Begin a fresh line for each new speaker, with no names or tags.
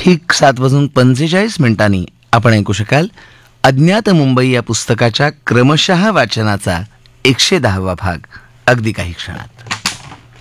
ठीक 7:45 आपण ऐकू शकाल अज्ञात मुंबई या पुस्तकाच्या क्रमशः वाचनाचा 110वा भाग अगदी काही क्षणात.